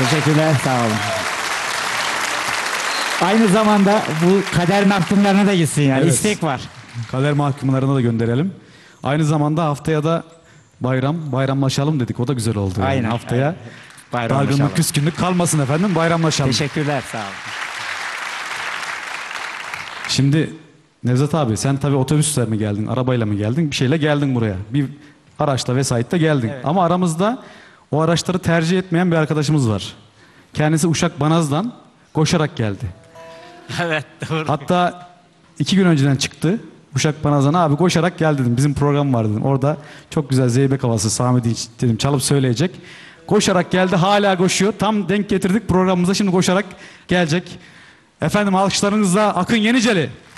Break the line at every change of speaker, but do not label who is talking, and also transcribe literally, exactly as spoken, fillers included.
Teşekkürler, sağ olun. Aynı zamanda bu kader mahkumlarına da gitsin yani.
Evet.
İstek var.
Kader mahkumlarına da gönderelim. Aynı zamanda haftaya da bayram, bayramlaşalım dedik. O da güzel oldu. Yani.
Aynen.
Haftaya
Aynen. Bayramlaşalım.
dargınlık, küskünlük kalmasın efendim, bayramlaşalım.
Teşekkürler, sağ olun.
Şimdi Nevzat abi, sen tabii otobüsle mi geldin, arabayla mı geldin? Bir şeyle geldin buraya. Bir araçla vesairetle geldin.
Evet.
Ama aramızda o araçları tercih etmeyen bir arkadaşımız var. Kendisi Uşak Banaz'dan koşarak geldi.
Evet, doğru.
Hatta iki gün önceden çıktı. Uşak Banaz'dan abi koşarak gel dedim. Bizim program var dedim. Orada çok güzel zeybek havası, Sami Dinç dedim, çalıp söyleyecek. Koşarak geldi, hala koşuyor. Tam denk getirdik programımıza, şimdi koşarak gelecek. Efendim alkışlarınızla Akın Yeniceli.